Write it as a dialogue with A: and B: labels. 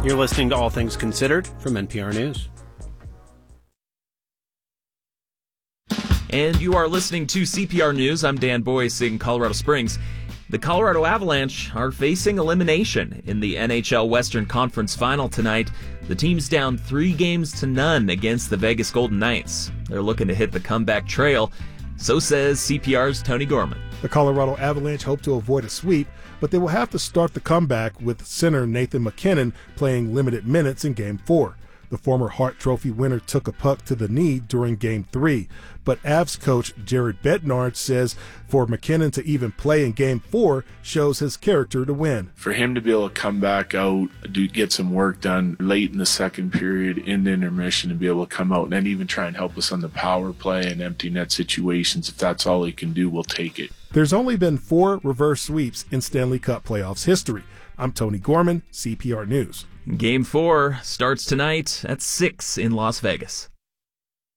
A: You're listening to All Things Considered from NPR News.
B: And you are listening to CPR News. I'm Dan Boyce in Colorado Springs. The Colorado Avalanche are facing elimination in the NHL Western Conference Final tonight. The team's down 3-0 against the Vegas Golden Knights. They're looking to hit the comeback trail. So says CPR's Tony Gorman.
C: The Colorado Avalanche hope to avoid a sweep, but they will have to start the comeback with center Nathan MacKinnon playing limited minutes in Game 4. The former Hart Trophy winner took a puck to the knee during Game 3, but Avs coach Jared Bednar says for MacKinnon to even play in Game 4 shows his character to win.
D: For him to be able to come back out, get some work done late in the second period, in the intermission, and be able to come out and then even try and help us on the power play and empty net situations, if that's all he can do, we'll take it.
C: There's only been 4 reverse sweeps in Stanley Cup playoffs history. I'm Tony Gorman, CPR News.
B: Game 4 starts tonight at 6 in Las Vegas.